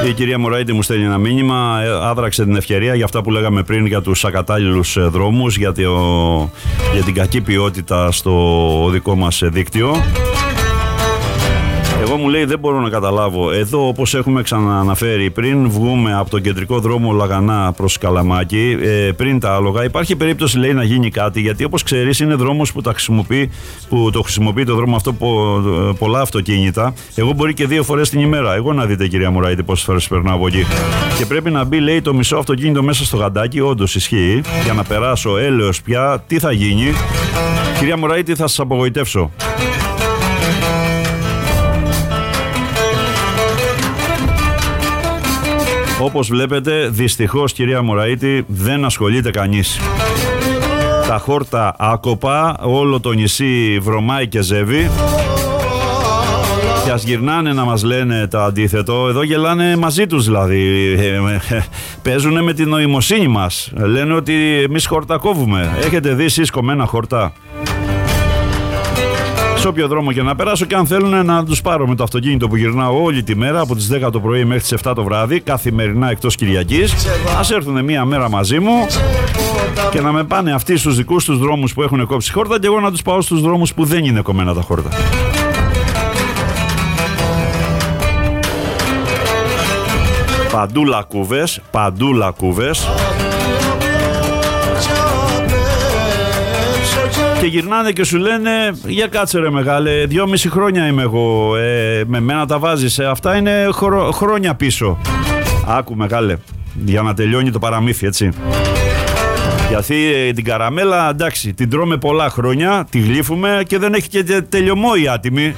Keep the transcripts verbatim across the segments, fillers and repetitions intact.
Η κυρία Μωραήτη μου στέλνει ένα μήνυμα, άδραξε την ευκαιρία για αυτά που λέγαμε πριν για τους ακατάλληλους δρόμους, για, το, για την κακή ποιότητα στο δικό μας δίκτυο. Εγώ, μου λέει, δεν μπορώ να καταλάβω. Εδώ, όπως έχουμε ξανααναφέρει, πριν βγούμε από τον κεντρικό δρόμο Λαγανά προς Καλαμάκι, ε, πριν τα άλογα, υπάρχει περίπτωση, λέει, να γίνει κάτι, γιατί όπως ξέρεις είναι δρόμος που, τα χρησιμοποιεί, που το χρησιμοποιεί το δρόμο αυτό πο, πολλά αυτοκίνητα. Εγώ μπορεί και δύο φορές την ημέρα. Εγώ να δείτε, κυρία Μωραήτη, πόσες φορές περνάω από εκεί. Και πρέπει να μπει, λέει, το μισό αυτοκίνητο μέσα στο γαντάκι. Όντως ισχύει. Για να περάσω έλεος πια, τι θα γίνει. Κυρία Μωραήτη, θα σας απογοητεύσω. Όπως βλέπετε, δυστυχώς, κυρία Μωραήτη, δεν ασχολείται κανείς. Τα χόρτα άκοπα, όλο το νησί βρωμάει και ζεύει. Και ας γυρνάνε να μας λένε το αντίθετο, εδώ γελάνε μαζί τους δηλαδή. Παίζουνε με την νοημοσύνη μας. Λένε ότι εμείς χόρτα κόβουμε. Έχετε δει εσείς κομμένα χόρτα? Σε όποιο δρόμο και να περάσω, και αν θέλουν να τους πάρω με το αυτοκίνητο που γυρνάω όλη τη μέρα από τις δέκα το πρωί μέχρι τις επτά το βράδυ, καθημερινά εκτός Κυριακής, ας έρθουν μία μέρα μαζί μου και να με πάνε αυτοί στους δικούς τους δρόμους που έχουν κόψει χόρτα και εγώ να τους πάω στους δρόμους που δεν είναι κομμένα τα χόρτα. Παντού λακκούβες, παντού λακκούβες. Και γυρνάνε και σου λένε, για κάτσε ρε μεγάλε, δυόμιση χρόνια είμαι εγώ, ε, με μένα τα βάζεις, ε, αυτά είναι χρο, χρόνια πίσω. Άκου μεγάλε, για να τελειώνει το παραμύθι, έτσι. Γιατί ε, την καραμέλα, εντάξει, την τρώμε πολλά χρόνια, τη γλύφουμε και δεν έχει και τελειωμό η άτιμη.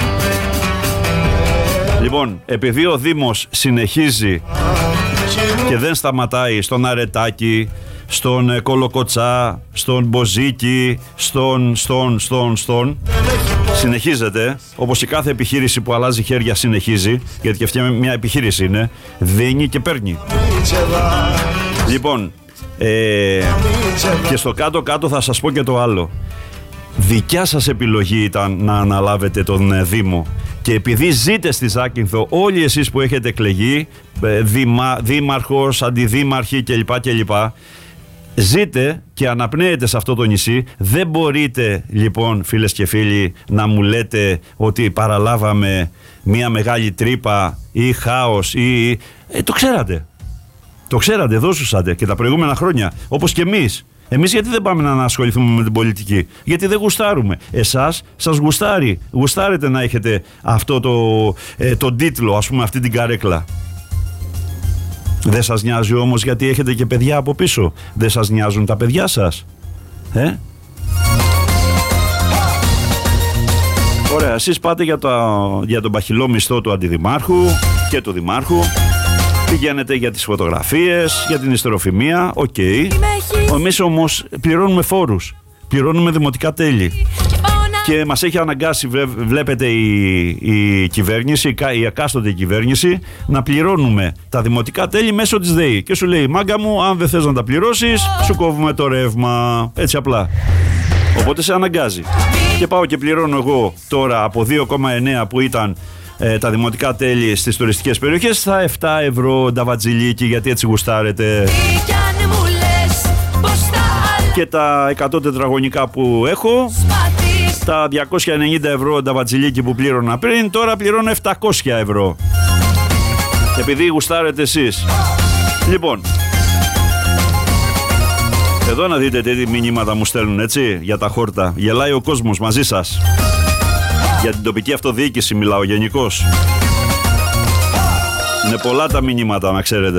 Λοιπόν, επειδή ο Δήμος συνεχίζει και δεν σταματάει στον Αρετάκι, στον Κολοκοτσά, στον Μποζίκι, στον, στον, στον, στον. Συνεχίζεται, όπως η κάθε επιχείρηση που αλλάζει χέρια συνεχίζει, γιατί και αυτή μια επιχείρηση είναι, δίνει και παίρνει. Λοιπόν, ε, και στο κάτω-κάτω θα σας πω και το άλλο. Δικιά σας επιλογή ήταν να αναλάβετε τον Δήμο. Και επειδή ζείτε στη Ζάκυνθο όλοι εσείς που έχετε εκλεγεί, δήμα, δήμαρχος, αντιδήμαρχοι κλπ. κλπ. Ζείτε και αναπνέετε σε αυτό το νησί. Δεν μπορείτε λοιπόν, φίλες και φίλοι, να μου λέτε ότι παραλάβαμε μια μεγάλη τρύπα ή χάος ή... Ε, το ξέρατε. Το ξέρατε, δώσουσατε και τα προηγούμενα χρόνια. Όπως και εμείς. Εμείς γιατί δεν πάμε να ασχοληθούμε με την πολιτική? Γιατί δεν γουστάρουμε. Εσάς σας γουστάρει. Γουστάρετε να έχετε αυτό το, ε, τον τίτλο, ας πούμε, αυτή την καρέκλα. Δεν σας νοιάζει όμως γιατί έχετε και παιδιά από πίσω? Δεν σας νοιάζουν τα παιδιά σας? Ε? Ωραία, εσείς πάτε για, το, για τον παχυλό μισθό του αντιδημάρχου και του δημάρχου. Πηγαίνετε για τις φωτογραφίες, για την ιστεροφημία, οκ. Okay. Εμείς όμως πληρώνουμε φόρους, πληρώνουμε δημοτικά τέλη. Και μας έχει αναγκάσει, βλέπετε, η, η κυβέρνηση, η εκάστοτε κυβέρνηση, να πληρώνουμε τα δημοτικά τέλη μέσω της ΔΕΗ. Και σου λέει, μάγκα μου, αν δεν θες να τα πληρώσεις, σου κόβουμε το ρεύμα. Έτσι απλά. Οπότε σε αναγκάζει. Και πάω και πληρώνω εγώ τώρα από δύο κόμμα εννέα που ήταν ε, τα δημοτικά τέλη στις τουριστικές περιοχές, στα επτά ευρώ νταβατζιλίκι, γιατί έτσι γουστάρετε. Και τα εκατό τετραγωνικά που έχω, τα διακόσια ενενήντα ευρώ τα βατζιλίκι που πλήρωνα πριν, τώρα πληρώνω επτακόσια ευρώ. Επειδή γουστάρετε εσείς. Λοιπόν, εδώ να δείτε τι μηνύματα μου στέλνουν, έτσι, για τα χόρτα. Γελάει ο κόσμος μαζί σας. Για την τοπική αυτοδιοίκηση μιλάω γενικώς. Είναι πολλά τα μηνύματα, να ξέρετε.